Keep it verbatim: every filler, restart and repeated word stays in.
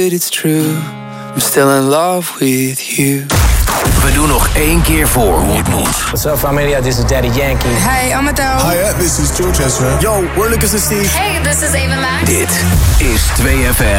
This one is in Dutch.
It's true, I'm still in love with you. We doen nog één keer voor hoe het moet. What's up, familia? This is Daddy Yankee. Hey, I'm Adele. Hi, this is George Ezra. Yo, we're Lucas and Steve. Hey, this is Ava Max. Dit is twee F